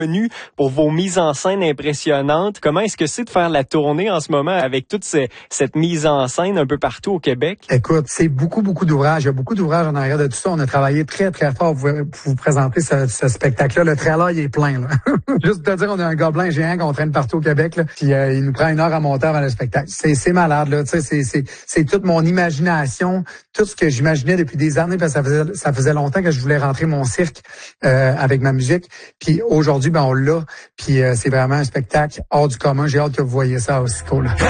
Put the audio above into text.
connu pour vos mises en scène impressionnantes. Comment est-ce que c'est de faire la tournée en ce moment avec toute cette mise en scène un peu partout au Québec? Écoute, c'est beaucoup d'ouvrages. Il y a beaucoup d'ouvrages en arrière de tout ça. On a travaillé très fort pour vous présenter ce spectacle-là. Le trailer, il est plein. Là. Juste te dire, on a un gobelin géant qu'on traîne partout au Québec. Là, puis il nous prend 1 heure à monter avant le spectacle. C'est malade. Là. C'est toute mon imagination, tout ce que j'imaginais depuis des années, parce que ça faisait longtemps que je voulais rentrer mon cirque avec ma musique. Puis aujourd'hui, on l'a. Puis c'est vraiment un spectacle hors du commun. J'ai hâte que vous voyez ça aussi cool.